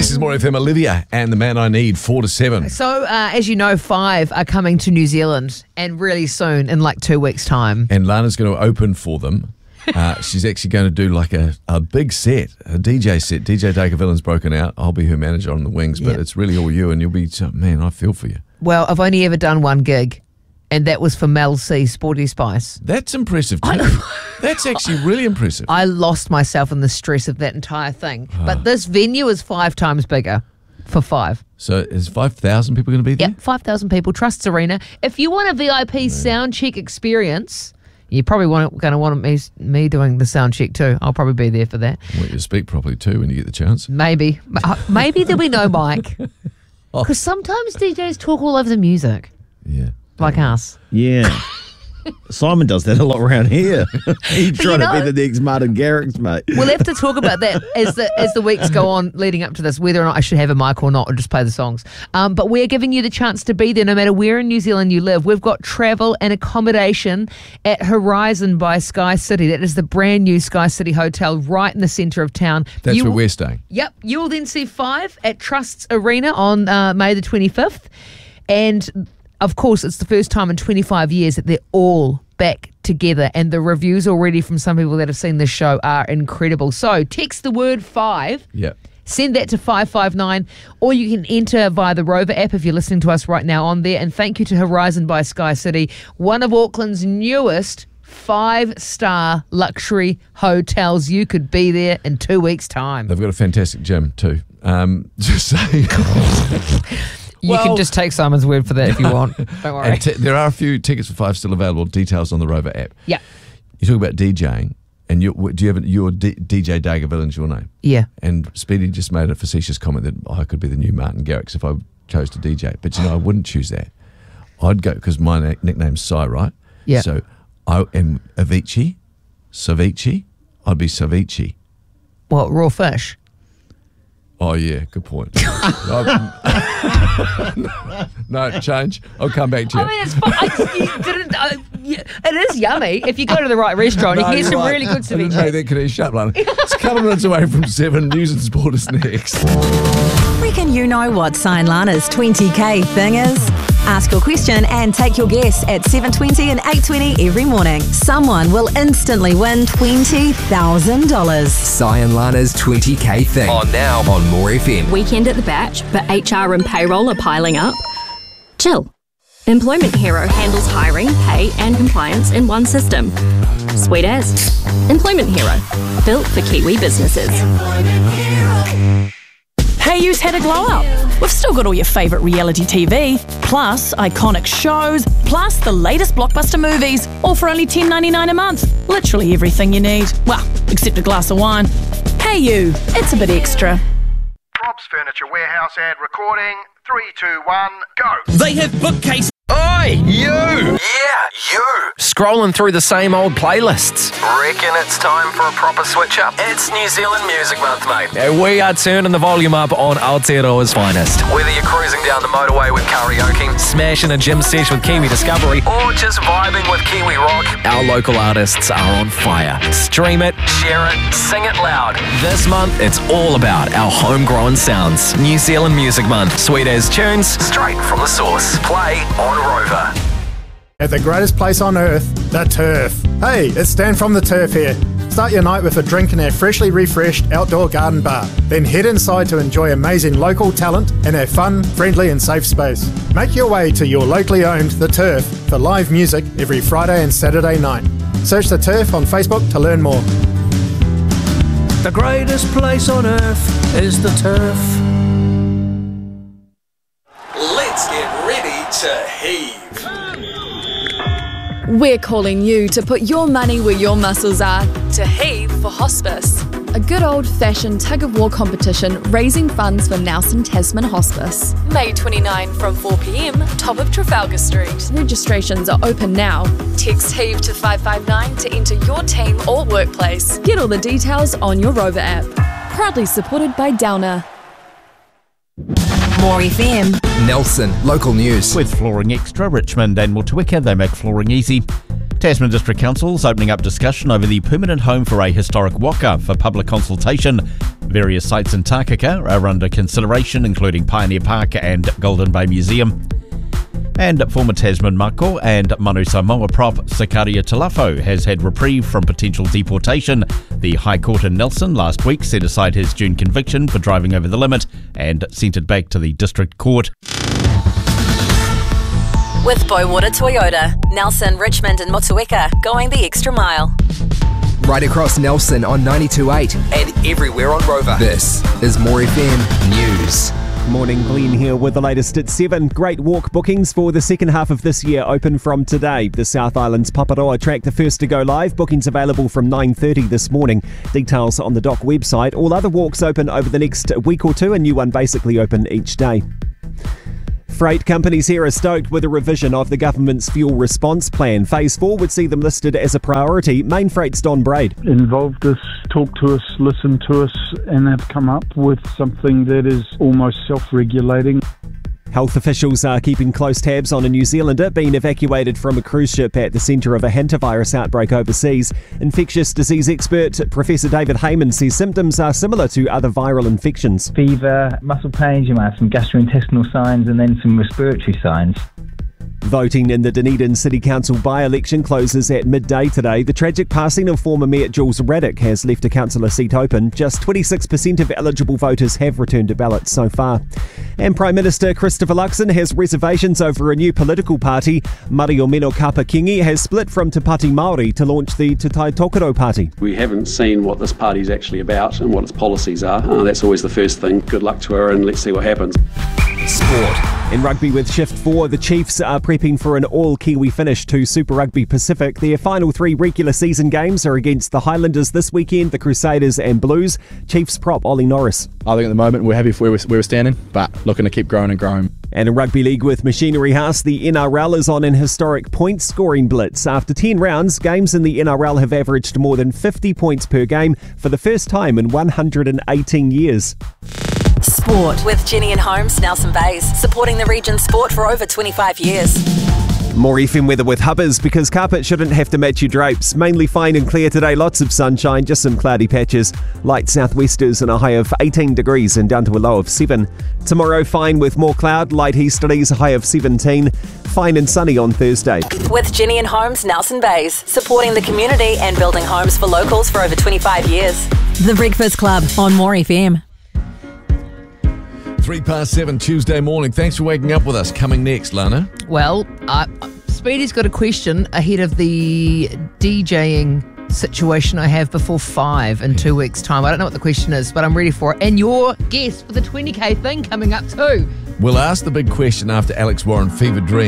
This is More FM. Olivia and The Man I Need, 4 to 7. So, as you know, 5 are coming to New Zealand and really soon, in like 2 weeks' time. And Lana's going to open for them. She's actually going to do like a big set, a DJ set. DJ Dacre Villain's broken out. I'll be her manager on the wings, but it's really all you, and you'll be, man, I feel for you. Well, I've only ever done one gig, and that was for Mel C, Sporty Spice. That's impressive too. That's actually really impressive. I lost myself in the stress of that entire thing. But this venue is 5 times bigger for 5. So is 5,000 people going to be there? Yep, 5,000 people, Trusts Arena. If you want a VIP sound check experience, you probably going to want me doing the sound check too. I'll probably be there for that. I want you to speak properly too when you get the chance. Maybe. Maybe there'll be no mic. Because sometimes DJs talk all over the music. Yeah. Like us. Yeah. Simon does that a lot around here. He's trying to be the next Martin Garrix, mate. We'll have to talk about that as the weeks go on leading up to this, whether or not I should have a mic or not, or just play the songs. But we're giving you the chance to be there no matter where in New Zealand you live. We've got travel and accommodation at Horizon by Sky City. That is the brand new Sky City Hotel right in the centre of town. That's where we're staying. Yep. You will then see 5 at Trusts Arena on May the 25th. And of course, it's the first time in 25 years that they're all back together, and the reviews already from some people that have seen this show are incredible. So text the word 5. Yep. Send that to 559, or you can enter via the Rover app if you're listening to us right now on there. And thank you to Horizon by Sky City, one of Auckland's newest 5-star luxury hotels. You could be there in 2 weeks' time. They've got a fantastic gym too. Just saying. You can just take Simon's word for that if you want. Don't worry. There are a few tickets for 5 still available. Details on the Rover app. Yeah. You talk about DJing, and do you have your DJ Dacre Villain's your name? Yeah. And Speedy just made a facetious comment that I could be the new Martin Garrix if I chose to DJ. But I wouldn't choose that. I'd go, because my nickname's Cy, right? Yeah. So I am Avicii, Savici. I'd be Savici. What, raw fish? Oh, yeah, good point. No, change. I'll come back to you. I mean, it's fine. It is yummy if you go to the right restaurant. You get some really good ceviche. Hey, that could shut up. It's a couple of minutes away from 7. News and sport is next. Reckon you know what Sign Lana's 20k thing is? Ask your question and take your guess at 7:20 and 8:20 every morning. Someone will instantly win $20,000. Sign Lana's 20k thing. On now on More FM. Weekend at the Batch, but HR and payroll are piling up? Chill. Employment Hero handles hiring, pay and compliance in one system. Sweet as. Employment Hero. Built for Kiwi businesses. Hey You's had a glow up. We've still got all your favourite reality TV, plus iconic shows, plus the latest blockbuster movies, all for only $10.99 a month. Literally everything you need. Well, except a glass of wine. Hey You, it's a bit extra. Rob's Furniture Warehouse ad recording. 3, 2, 1, go. They have bookcase. Oi, you! Yeah, you! Scrolling through the same old playlists. Reckon it's time for a proper switch up? It's New Zealand Music Month, mate. And we are turning the volume up on Aotearoa's finest. Whether you're cruising down the motorway with karaoke, smashing a gym sesh with Kiwi Discovery, or just vibing with Kiwi rock, our local artists are on fire. Stream it, share it, sing it loud. This month, it's all about our homegrown sounds. New Zealand Music Month. Sweet as tunes, straight from the source. Play on Rover. At the greatest place on earth, the Turf. Hey, it's Stan from the Turf here. Start your night with a drink in our freshly refreshed outdoor garden bar. Then head inside to enjoy amazing local talent in our fun, friendly and safe space. Make your way to your locally owned The Turf for live music every Friday and Saturday night. Search The Turf on Facebook to learn more. The greatest place on earth is the Turf. Let's get ready to heave. We're calling you to put your money where your muscles are, to heave for hospice. A good old-fashioned tug-of-war competition raising funds for Nelson Tasman Hospice. May 29 from 4 p.m, top of Trafalgar Street. Registrations are open now. Text HEAVE to 559 to enter your team or workplace. Get all the details on your Rover app. Proudly supported by Downer. More FM. Nelson, local news. With Flooring Extra, Richmond and Motueka, they make flooring easy. Tasman District Council's opening up discussion over the permanent home for a historic waka for public consultation. Various sites in Takaka are under consideration, including Pioneer Park and Golden Bay Museum. And former Tasman Mako and Manu Samoa prop Sakaria Talafo has had reprieve from potential deportation. The High Court in Nelson last week set aside his June conviction for driving over the limit and sent it back to the District Court. With Boywater Toyota, Nelson, Richmond and Motueka, going the extra mile. Right across Nelson on 92.8 and everywhere on Rover. This is More FM News. Morning, Glenn here with the latest at 7. Great Walk bookings for the second half of this year open from today. The South Island's Paparoa track the first to go live. Bookings available from 9:30 this morning. Details on the Dock website. All other walks open over the next week or two. A new one basically open each day. Freight companies here are stoked with a revision of the government's fuel response plan. Phase 4 would see them listed as a priority. Mainfreight's Don Braid. Involved us, talked to us, listened to us, and have come up with something that is almost self-regulating. Health officials are keeping close tabs on a New Zealander being evacuated from a cruise ship at the centre of a hantavirus outbreak overseas. Infectious disease expert Professor David Heyman says symptoms are similar to other viral infections. Fever, muscle pains, you might have some gastrointestinal signs and then some respiratory signs. Voting in the Dunedin City Council by-election closes at midday today. The tragic passing of former Mayor Jules Raddick has left a councillor seat open. Just 26% of eligible voters have returned to ballots so far. And Prime Minister Christopher Luxon has reservations over a new political party. Mariomeno Kapakingi has split from Te Pāti Māori to launch the Te Tai Tokoro Party. We haven't seen what this party's actually about and what its policies are. That's always the first thing. Good luck to her and let's see what happens. Sport. In rugby with Shift 4, the Chiefs are prepping for an all-Kiwi finish to Super Rugby Pacific. Their final 3 regular season games are against the Highlanders this weekend, the Crusaders and Blues. Chiefs prop Ollie Norris. I think at the moment we're happy for where we're standing, but looking to keep growing and growing. And in Rugby League with Machinery House, the NRL is on an historic point-scoring blitz. After 10 rounds, games in the NRL have averaged more than 50 points per game for the first time in 118 years. Sport with Jenny and Holmes, Nelson Bays, supporting the region's sport for over 25 years. More FM weather with Hubbers, because carpet shouldn't have to match your drapes. Mainly fine and clear today, lots of sunshine, just some cloudy patches. Light southwesters and a high of 18 degrees and down to a low of 7. Tomorrow fine with more cloud, light easterlies, a high of 17. Fine and sunny on Thursday. With Jenny and Holmes, Nelson Bays, supporting the community and building homes for locals for over 25 years. The Breakfast Club on More FM. 7:03 Tuesday morning. Thanks for waking up with us. Coming next, Lana. Well, Speedy's got a question ahead of the DJing situation I have before 5 in 2 weeks' time. I don't know what the question is, but I'm ready for it. And your guess for the 20k thing coming up too. We'll ask the big question after Alex Warren, Fever Dream.